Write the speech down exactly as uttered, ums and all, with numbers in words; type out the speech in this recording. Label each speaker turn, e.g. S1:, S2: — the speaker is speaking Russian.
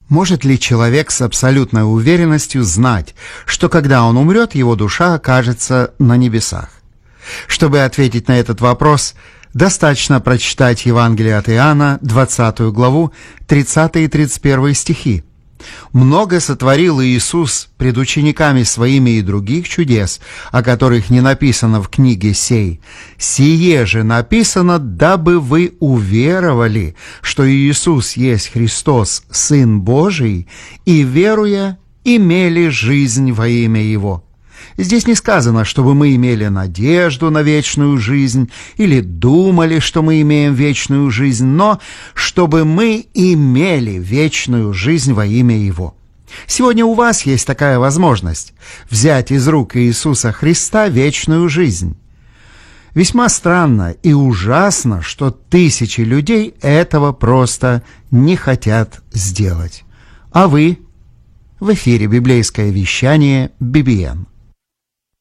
S1: Может ли человек с абсолютной уверенностью знать, что когда он умрет, его душа окажется на небесах? Чтобы ответить на этот вопрос, достаточно прочитать Евангелие от Иоанна, двадцатую главу, тридцатый и тридцать первый стихи. «Много сотворил Иисус пред учениками своими и других чудес, о которых не написано в книге сей. Сие же написано, дабы вы уверовали, что Иисус есть Христос, Сын Божий, и, веруя, имели жизнь во имя Его». Здесь не сказано, чтобы мы имели надежду на вечную жизнь или думали, что мы имеем вечную жизнь, но чтобы мы имели вечную жизнь во имя Его. Сегодня у вас есть такая возможность взять из рук Иисуса Христа вечную жизнь. Весьма странно и ужасно, что тысячи людей этого просто не хотят сделать. А вы? В эфире библейское вещание би би эн.